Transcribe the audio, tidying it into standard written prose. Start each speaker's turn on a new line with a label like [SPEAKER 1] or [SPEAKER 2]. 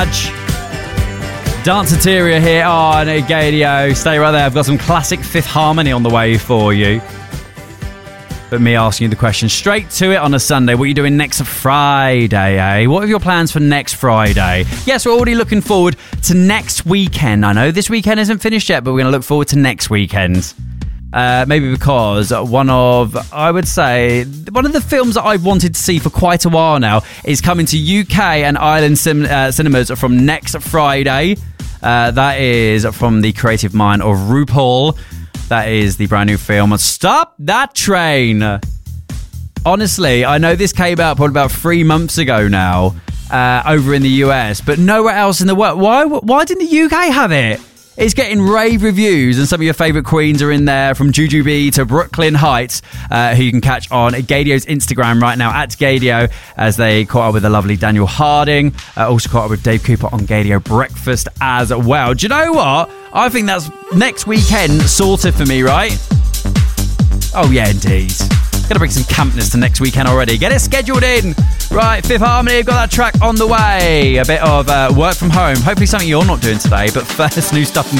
[SPEAKER 1] Danceteria here on Gadio. Stay right there. I've got some classic Fifth Harmony on the way for you. But me asking you the question straight to it on a Sunday. What are you doing next Friday, eh? What are your plans for next Friday? Yes, we're already looking forward to next weekend. I know this weekend isn't finished yet, but we're going to look forward to next weekend. Maybe because one of the films that I've wanted to see for quite a while now is coming to UK and Ireland cinemas from next Friday. That is from the creative mind of RuPaul. That is the brand new film, Stop That Train. Honestly, I know this came out probably about 3 months ago now, over in the US, but nowhere else in the world. Why didn't the UK have it? It's getting rave reviews, and some of your favourite queens are in there, from Jujubee to Brooklyn Heights, who you can catch on Gadio's Instagram right now, at Gadio, as they caught up with the lovely Daniel Harding. Also caught up with Dave Cooper on Gadio Breakfast as well. Do you know what? I think that's next weekend sorted for me, right? Oh, yeah, indeed. Gonna bring some campness to next weekend already. Get it scheduled in. Right, Fifth Harmony, I've got that track on the way. A bit of work from home. Hopefully something you're not doing today. But first, new stuff from